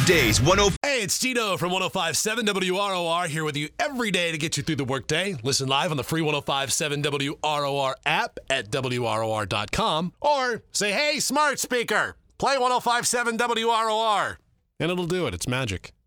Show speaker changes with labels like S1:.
S1: Days 10.
S2: Hey, it's Tito from 105.7 WROR here with you every day to get you through the workday. Listen live on the free 105.7 WROR app at WROR.com or say, hey, smart speaker, play 105.7 WROR. And it'll do it. It's magic.